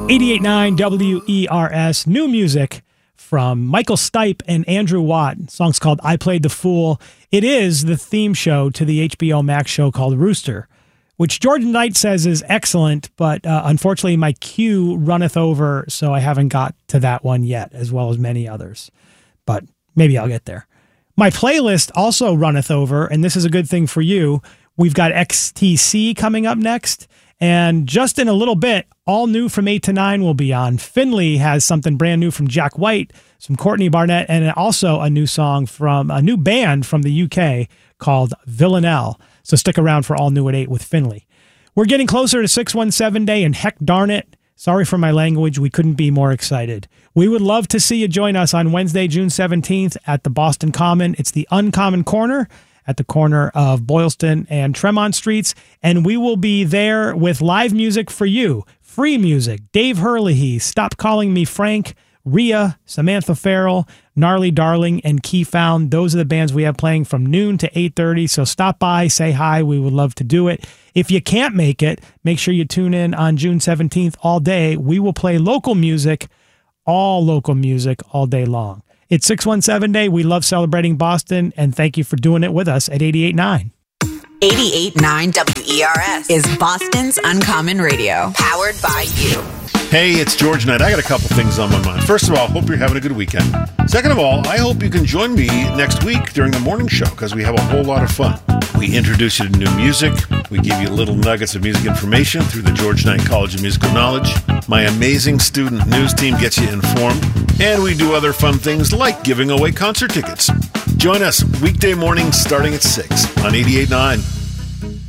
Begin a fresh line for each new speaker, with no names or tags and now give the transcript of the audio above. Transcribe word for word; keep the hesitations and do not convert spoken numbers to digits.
eighty-eight point nine W E R S, new music from Michael Stipe and Andrew Watt. The song's called I Played the Fool. It is the theme show to the H B O Max show called Rooster, which Jordan Knight says is excellent, but uh, unfortunately my queue runneth over, so I haven't got to that one yet, as well as many others. But maybe I'll get there. My playlist also runneth over, and this is a good thing for you. We've got X T C coming up next, and just in a little bit, all new from eight to nine will be on. Finley has something brand new from Jack White, some Courtney Barnett, and also a new song from a new band from the U K called Villanelle. So stick around for all new at eight with Finley. We're getting closer to six one seven Day, and heck darn it, sorry for my language, we couldn't be more excited. We would love to see you join us on Wednesday, June seventeenth at the Boston Common. It's the Uncommon Corner at the corner of Boylston and Tremont Streets, and we will be there with live music for you. Free music, Dave Hurley, Stop Calling Me Frank, Rhea, Samantha Farrell, Gnarly Darling, and Key Found. Those are the bands we have playing from noon to eight thirty, so stop by, say hi. We would love to do it. If you can't make it, make sure you tune in on June seventeenth all day. We will play local music, all local music, all day long. It's six one seven Day. We love celebrating Boston, and thank you for doing it with us at eighty-eight point nine.
eighty-eight point nine W E R S is Boston's Uncommon Radio, powered by you.
Hey, it's George Knight. I got a couple things on my mind. First of all, hope you're having a good weekend. Second of all, I hope you can join me next week during the morning show, because we have a whole lot of fun. We introduce you to new music. We give you little nuggets of music information through the George Knight College of Musical Knowledge. My amazing student news team gets you informed. And we do other fun things like giving away concert tickets. Join us weekday mornings starting at six on eighty-eight point nine.